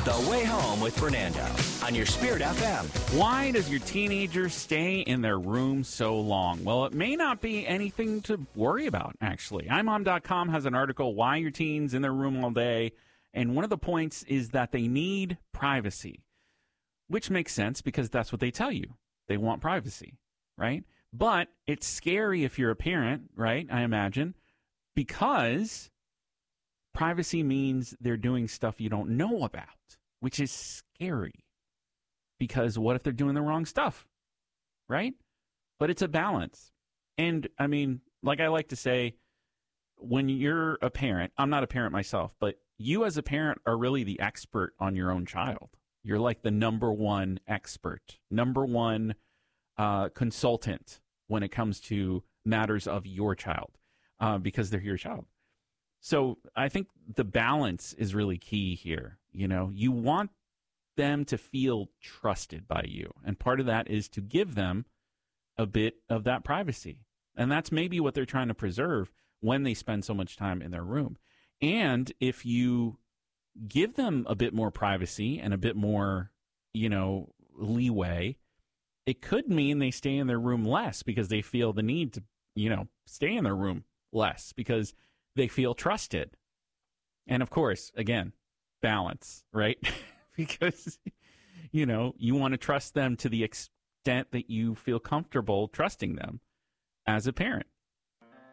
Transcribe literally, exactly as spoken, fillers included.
The Way Home with Fernando on your Spirit F M. Why does your teenager stay in their room so long? Well, it may not be anything to worry about, actually. i mom dot com has an article, Why Your Teen's in Their Room All Day, and one of the points is that they need privacy, which makes sense because that's what they tell you. They want privacy, right? But it's scary if you're a parent, right, I imagine, because privacy means they're doing stuff you don't know about, which is scary. Because what if they're doing the wrong stuff, right? But it's a balance. And, I mean, like I like to say, when you're a parent, I'm not a parent myself, but you as a parent are really the expert on your own child. You're like the number one expert, number one uh, consultant when it comes to matters of your child, uh, because they're your child. So I think the balance is really key here. You know, you want them to feel trusted by you. And part of that is to give them a bit of that privacy. And that's maybe what they're trying to preserve when they spend so much time in their room. And if you give them a bit more privacy and a bit more, you know, leeway, it could mean they stay in their room less because they feel the need to, you know, stay in their room less because they feel trusted. And of course, again, balance, right? Because, you know, you want to trust them to the extent that you feel comfortable trusting them as a parent.